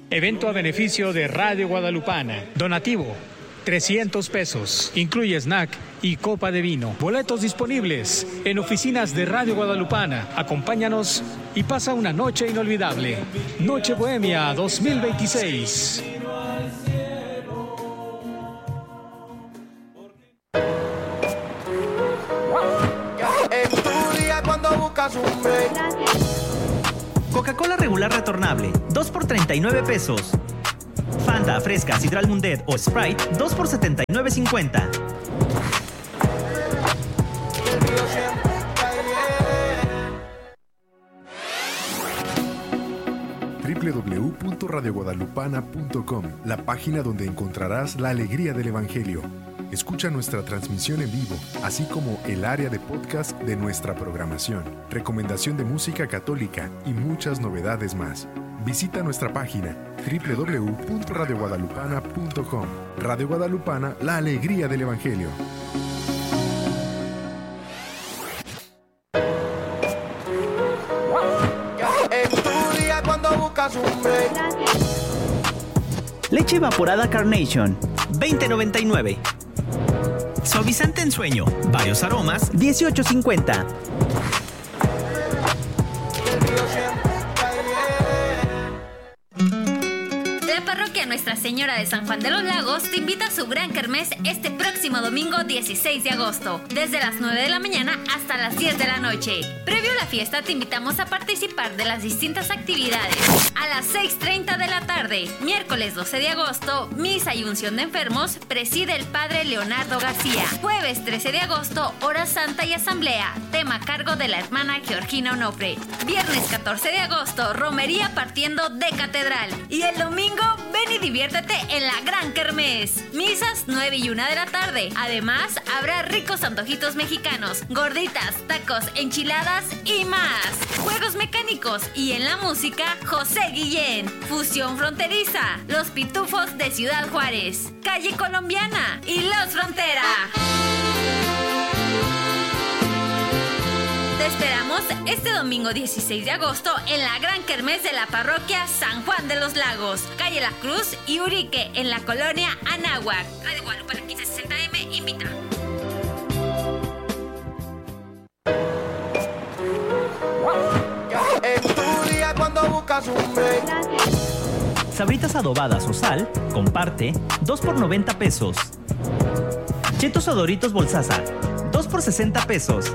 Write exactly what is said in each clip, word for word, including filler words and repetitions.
Evento a beneficio de Radio Guadalupana. Donativo, trescientos pesos. Incluye snack y copa de vino. Boletos disponibles en oficinas de Radio Guadalupana. Acompáñanos y pasa una noche inolvidable. Noche Bohemia dos mil veintiséis. Coca-Cola regular retornable, dos por treinta y nueve pesos. Fanta, Fresca, Sidral Mundet o Sprite, dos por setenta y nueve cincuenta. doble u doble u doble u punto radio guadalupana punto com, la página donde encontrarás la alegría del Evangelio. Escucha nuestra transmisión en vivo, así como el área de podcast de nuestra programación, recomendación de música católica y muchas novedades más. Visita nuestra página doble u doble u doble u punto radio guadalupana punto com. Radio Guadalupana, la alegría del Evangelio. Leche evaporada Carnation, veinte noventa y nueve. Suavizante en sueño, varios aromas, dieciocho cincuenta. La parroquia Nuestra Señora de San Juan de los Lagos te invita a su gran kermés este próximo domingo dieciséis de agosto, desde las nueve de la mañana hasta las diez de la noche. Previo a la fiesta te invitamos a participar de las distintas actividades. A las seis treinta de la tarde, miércoles doce de agosto, misa y unción de enfermos, preside el padre Leonardo García. Jueves trece de agosto, hora santa y asamblea, tema a cargo de la hermana Georgina Onofre. Viernes catorce de agosto, romería partiendo de catedral. Y el domingo, ven y diviértete en la gran kermés. Misas nueve y una de la tarde. Además, habrá ricos antojitos mexicanos, gorditas, tacos, enchiladas y más. Juegos mecánicos y en la música, José Guillén. Fusión fronteriza, Los Pitufos de Ciudad Juárez, Calle Colombiana y Los Frontera. Te esperamos este domingo dieciséis de agosto en la gran kermés de la parroquia San Juan de los Lagos, calle La Cruz y Urique, en la colonia Anáhuac. Radio Guadalupe quince sesenta eme invita. Sabritas adobadas o sal, comparte, dos por noventa pesos. Chetos o Doritos Bolsaza, dos por sesenta pesos.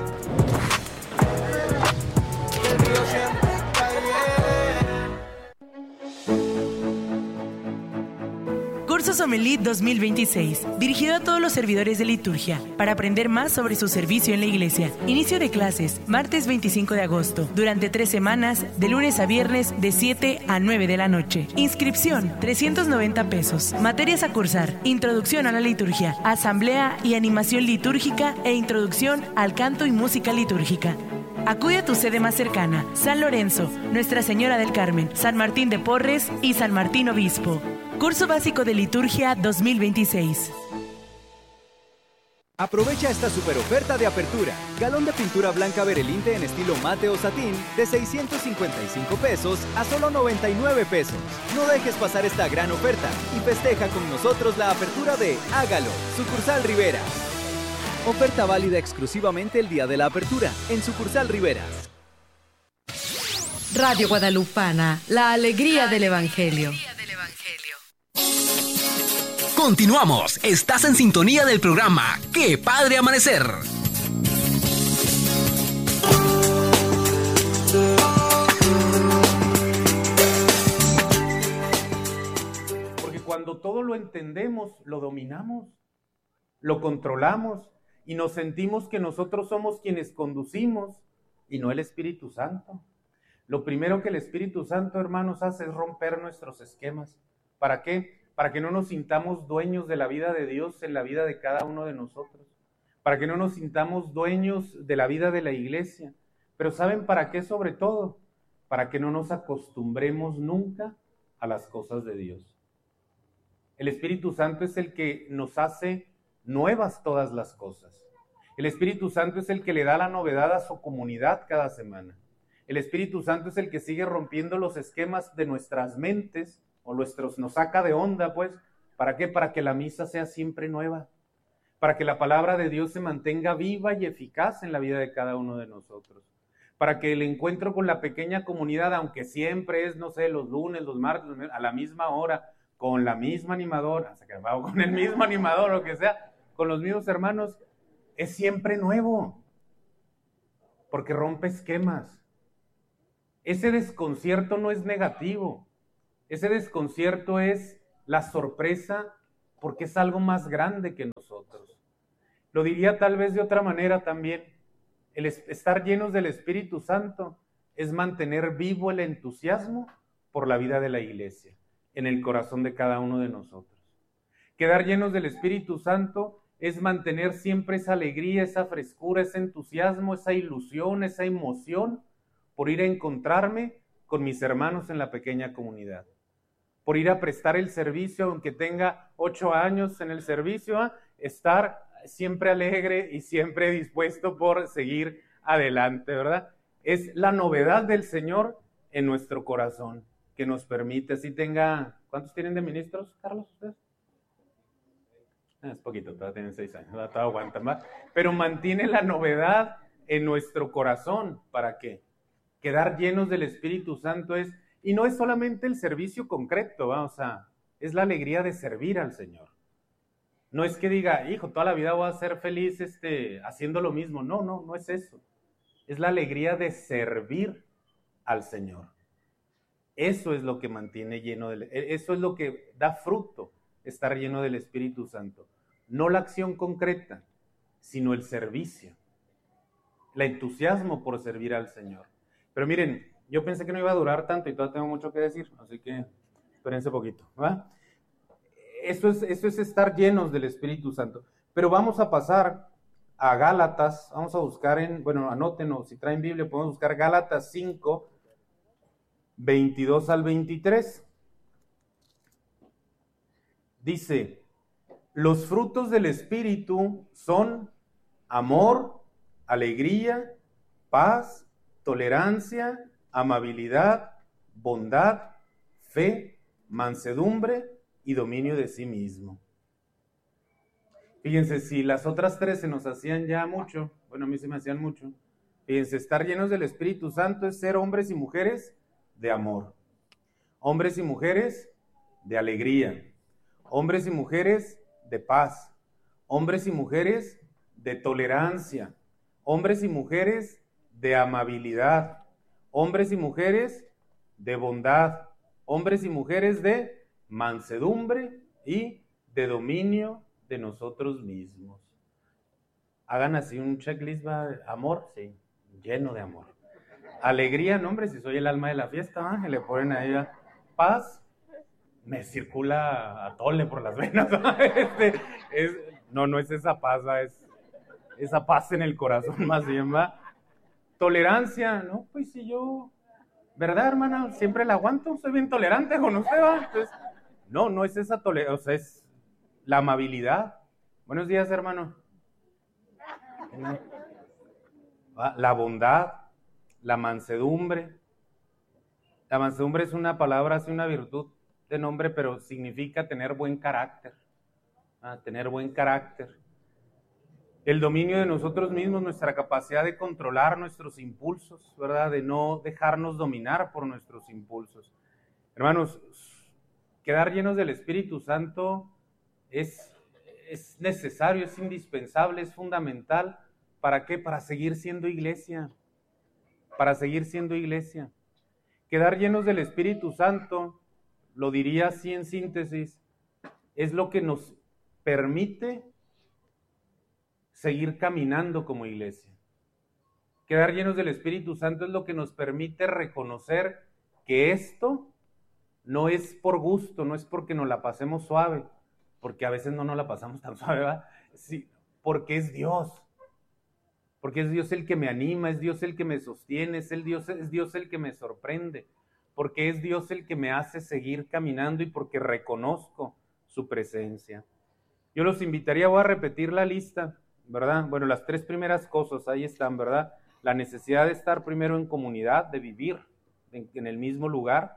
Curso Sommelier dos mil veintiséis, dirigido a todos los servidores de liturgia, para aprender más sobre su servicio en la iglesia. Inicio de clases, martes veinticinco de agosto, durante tres semanas, de lunes a viernes, de siete a nueve de la noche. Inscripción, trescientos noventa pesos. Materias a cursar, introducción a la liturgia, asamblea y animación litúrgica e introducción al canto y música litúrgica. Acude a tu sede más cercana, San Lorenzo, Nuestra Señora del Carmen, San Martín de Porres y San Martín Obispo. Curso Básico de Liturgia dos mil veintiséis. Aprovecha esta super oferta de apertura. Galón de pintura blanca Berelinte en estilo mate o satín de seiscientos cincuenta y cinco pesos a solo noventa y nueve pesos. No dejes pasar esta gran oferta y festeja con nosotros la apertura de Hágalo, sucursal Rivera. Oferta válida exclusivamente el día de la apertura en sucursal Riveras. Radio Guadalupana, la alegría del Evangelio. Continuamos. Estás en sintonía del programa ¡Qué Padre Amanecer! Porque cuando todo lo entendemos, lo dominamos, lo controlamos y nos sentimos que nosotros somos quienes conducimos y no el Espíritu Santo. Lo primero que el Espíritu Santo, hermanos, hace es romper nuestros esquemas. ¿Para qué? Para que no nos sintamos dueños de la vida de Dios en la vida de cada uno de nosotros, para que no nos sintamos dueños de la vida de la iglesia. Pero ¿saben para qué sobre todo? Para que no nos acostumbremos nunca a las cosas de Dios. El Espíritu Santo es el que nos hace nuevas todas las cosas. El Espíritu Santo es el que le da la novedad a su comunidad cada semana. El Espíritu Santo es el que sigue rompiendo los esquemas de nuestras mentes o nuestros, nos saca de onda, pues. ¿Para qué? Para que la misa sea siempre nueva, para que la palabra de Dios se mantenga viva y eficaz en la vida de cada uno de nosotros, para que el encuentro con la pequeña comunidad, aunque siempre es, no sé, los lunes, los martes, a la misma hora, con la misma animadora, o con el mismo animador, o que sea, con los mismos hermanos, es siempre nuevo, porque rompe esquemas. Ese desconcierto no es negativo, ese desconcierto es la sorpresa, porque es algo más grande que nosotros. Lo diría tal vez de otra manera también, el estar llenos del Espíritu Santo es mantener vivo el entusiasmo por la vida de la iglesia en el corazón de cada uno de nosotros. Quedar llenos del Espíritu Santo es mantener siempre esa alegría, esa frescura, ese entusiasmo, esa ilusión, esa emoción por ir a encontrarme con mis hermanos en la pequeña comunidad, por ir a prestar el servicio, aunque tenga ocho años en el servicio, ¿eh? Estar siempre alegre y siempre dispuesto por seguir adelante, ¿verdad? Es la novedad del Señor en nuestro corazón que nos permite, así tenga, ¿cuántos tienen de ministros, Carlos, ustedes? Es poquito, todavía tienen seis años, todavía aguantan más, pero mantiene la novedad en nuestro corazón. ¿Para qué? Quedar llenos del Espíritu Santo es, y no es solamente el servicio concreto, vamos a, es la alegría de servir al Señor. No es que diga, hijo, toda la vida voy a ser feliz este, haciendo lo mismo. No, no, no es eso. Es la alegría de servir al Señor. Eso es lo que mantiene lleno del, eso es lo que da fruto, estar lleno del Espíritu Santo. No la acción concreta, sino el servicio. El entusiasmo por servir al Señor. Pero miren, yo pensé que no iba a durar tanto y todavía tengo mucho que decir, así que espérense poquito, ¿va? Eso es, eso es estar llenos del Espíritu Santo. Pero vamos a pasar a Gálatas, vamos a buscar en, bueno, anótenos, si traen Biblia, podemos buscar Gálatas cinco, veintidós al veintitrés. Dice, los frutos del Espíritu son amor, alegría, paz, tolerancia, amabilidad, bondad, fe, mansedumbre y dominio de sí mismo. Fíjense, si las otras tres se nos hacían ya mucho, bueno, a mí se me hacían mucho, fíjense, estar llenos del Espíritu Santo es ser hombres y mujeres de amor, hombres y mujeres de alegría, hombres y mujeres de paz, hombres y mujeres de tolerancia, hombres y mujeres de amabilidad, hombres y mujeres de bondad, hombres y mujeres de mansedumbre y de dominio de nosotros mismos. Hagan así un checklist, ¿va? Amor, sí, lleno de amor. Alegría, no, hombre, si soy el alma de la fiesta, ¿va? Le ponen ahí, ¿va? Paz, me circula atole por las venas, ¿va? Este, es, no, no es esa paz, ¿va? Es esa paz en el corazón más bien, ¿va? Tolerancia, no, pues si yo, ¿verdad, hermana? Siempre la aguanto, soy bien tolerante con usted, ¿va? Entonces, no, no es esa tolerancia, o sea, es la amabilidad. Buenos días, hermano. La bondad, la mansedumbre. La mansedumbre es una palabra, es una virtud de nombre, pero significa tener buen carácter. ¿Ah? Tener buen carácter. El dominio de nosotros mismos, nuestra capacidad de controlar nuestros impulsos, ¿verdad? De no dejarnos dominar por nuestros impulsos. Hermanos, quedar llenos del Espíritu Santo es, es necesario, es indispensable, es fundamental. ¿Para qué? Para seguir siendo iglesia. Para seguir siendo iglesia. Quedar llenos del Espíritu Santo, lo diría así en síntesis, es lo que nos permite seguir caminando como iglesia. Quedar llenos del Espíritu Santo es lo que nos permite reconocer que esto no es por gusto, no es porque nos la pasemos suave, porque a veces no nos la pasamos tan suave, ¿verdad? Sí, porque es Dios. Porque es Dios el que me anima, es Dios el que me sostiene, es, el Dios, es Dios el que me sorprende, porque es Dios el que me hace seguir caminando y porque reconozco su presencia. Yo los invitaría, voy a repetir la lista, ¿verdad? Bueno, las tres primeras cosas, ahí están, ¿verdad? La necesidad de estar primero en comunidad, de vivir en, en el mismo lugar.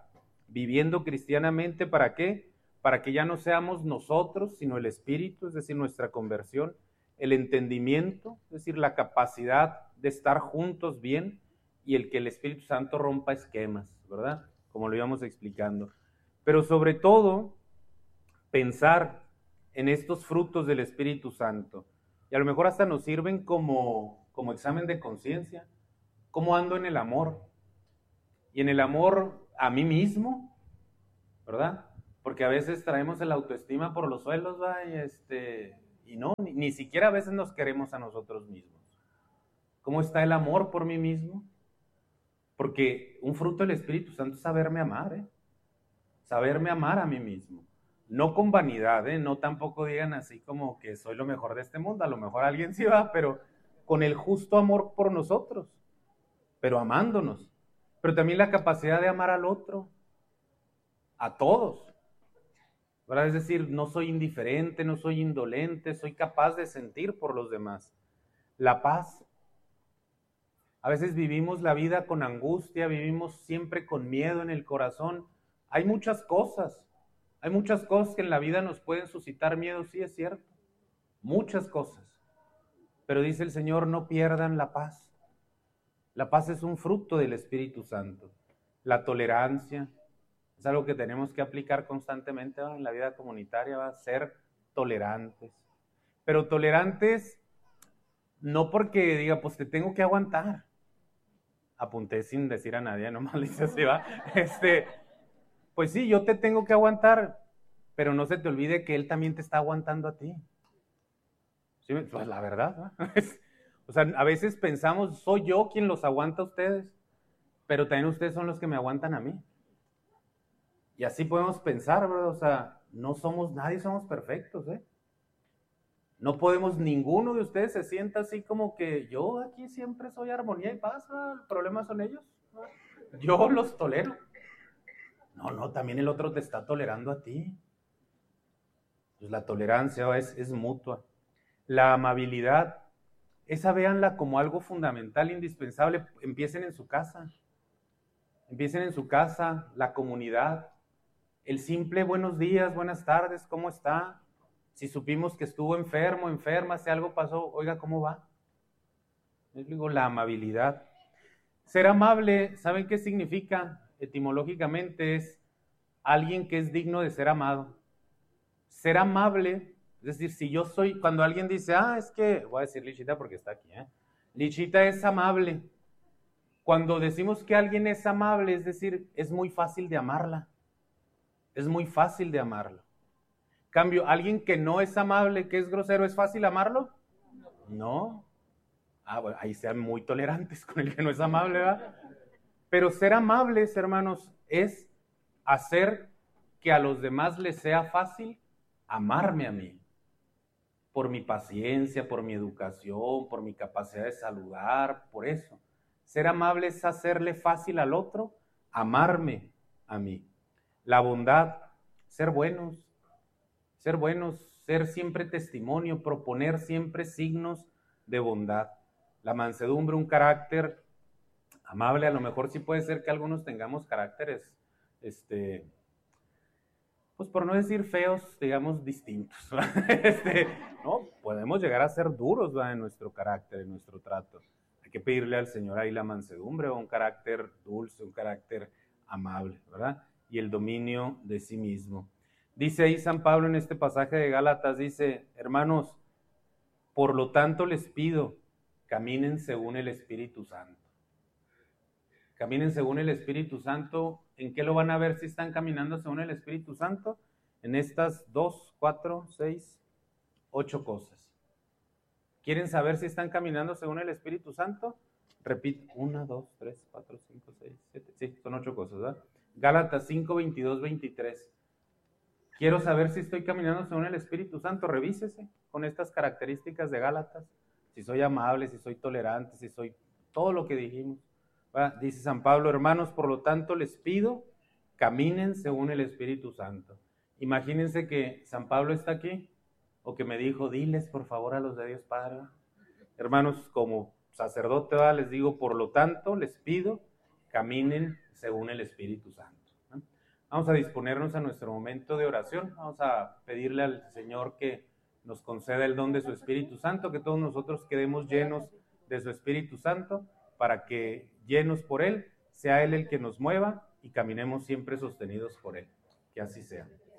viviendo cristianamente, ¿para qué? Para que ya no seamos nosotros, sino el Espíritu, es decir, nuestra conversión, el entendimiento, es decir, la capacidad de estar juntos bien, y el que el Espíritu Santo rompa esquemas, ¿verdad? Como lo íbamos explicando. Pero sobre todo, pensar en estos frutos del Espíritu Santo. Y a lo mejor hasta nos sirven como, como examen de conciencia. ¿Cómo ando en el amor? Y en el amor a mí mismo, ¿verdad? Porque a veces traemos el autoestima por los suelos, ¿va? Y, este, y no, ni, ni siquiera a veces nos queremos a nosotros mismos. ¿Cómo está el amor por mí mismo? Porque un fruto del Espíritu Santo es saberme amar, ¿eh? Saberme amar a mí mismo. No con vanidad, ¿eh? No tampoco digan así como que soy lo mejor de este mundo. A lo mejor alguien sí va, pero con el justo amor por nosotros, pero amándonos. Pero también la capacidad de amar al otro, a todos, ¿verdad? Es decir, no soy indiferente, no soy indolente, soy capaz de sentir por los demás. La paz. A veces vivimos la vida con angustia, vivimos siempre con miedo en el corazón. Hay muchas cosas, hay muchas cosas que en la vida nos pueden suscitar miedo, sí es cierto, muchas cosas. Pero dice el Señor, no pierdan la paz. La paz es un fruto del Espíritu Santo. La tolerancia es algo que tenemos que aplicar constantemente, ¿va? En la vida comunitaria, va a ser tolerantes. Pero tolerantes no porque diga, pues te tengo que aguantar. Apunté sin decir a nadie, nomás le hice así, ¿va? Este, pues sí, yo te tengo que aguantar, pero no se te olvide que Él también te está aguantando a ti. ¿Sí? Pues la verdad, ¿va? O sea, a veces pensamos, soy yo quien los aguanta a ustedes, pero también ustedes son los que me aguantan a mí. Y así podemos pensar, ¿verdad? O sea, no somos, nadie somos perfectos, ¿eh? No podemos, ninguno de ustedes se sienta así como que yo aquí siempre soy armonía y paz, ¿verdad? El problema son ellos, ¿verdad? Yo los tolero. No, no, también el otro te está tolerando a ti. Pues la tolerancia es, es mutua. La amabilidad, esa véanla como algo fundamental, indispensable. Empiecen en su casa. Empiecen en su casa, la comunidad. El simple buenos días, buenas tardes, ¿cómo está? Si supimos que estuvo enfermo, enferma, si algo pasó, oiga, ¿cómo va? Les digo, la amabilidad. Ser amable, ¿saben qué significa? Etimológicamente es alguien que es digno de ser amado. Ser amable, es decir, si yo soy, cuando alguien dice, ah, es que, voy a decir Lichita porque está aquí, ¿eh? Lichita es amable. Cuando decimos que alguien es amable, es decir, es muy fácil de amarla. Es muy fácil de amarla. Cambio, alguien que no es amable, que es grosero, ¿es fácil amarlo? No. Ah, bueno, ahí sean muy tolerantes con el que no es amable, ¿verdad? Pero ser amables, hermanos, es hacer que a los demás les sea fácil amarme a mí. Por mi paciencia, por mi educación, por mi capacidad de saludar, por eso. Ser amable es hacerle fácil al otro amarme a mí. La bondad, ser buenos, ser buenos, ser siempre testimonio, proponer siempre signos de bondad. La mansedumbre, un carácter amable, a lo mejor sí puede ser que algunos tengamos caracteres, este, pues por no decir feos, digamos distintos. Este, no, podemos llegar a ser duros, ¿verdad? En nuestro carácter, en nuestro trato. Hay que pedirle al Señor ahí la mansedumbre, o un carácter dulce, un carácter amable, ¿verdad? Y el dominio de sí mismo. Dice ahí San Pablo en este pasaje de Gálatas, dice, hermanos, por lo tanto les pido, caminen según el Espíritu Santo. Caminen según el Espíritu Santo. ¿En qué lo van a ver si están caminando según el Espíritu Santo? En estas dos, cuatro, seis, ocho cosas. ¿Quieren saber si están caminando según el Espíritu Santo? Repito, una, dos, tres, cuatro, cinco, seis, siete. Sí, son ocho cosas, ¿verdad? Gálatas cinco, veintidós, veintitrés. Quiero saber si estoy caminando según el Espíritu Santo. Revísese con estas características de Gálatas. Si soy amable, si soy tolerante, si soy todo lo que dijimos. ¿Verdad? Dice San Pablo, hermanos, por lo tanto les pido, caminen según el Espíritu Santo. Imagínense que San Pablo está aquí, o que me dijo, diles por favor a los de Dios Padre. Hermanos, como sacerdote, ¿verdad? Les digo, por lo tanto les pido, caminen según el Espíritu Santo. ¿No? Vamos a disponernos a nuestro momento de oración. Vamos a pedirle al Señor que nos conceda el don de su Espíritu Santo, que todos nosotros quedemos llenos de su Espíritu Santo, para que, llenos por Él, sea Él el que nos mueva y caminemos siempre sostenidos por Él. Que así sea.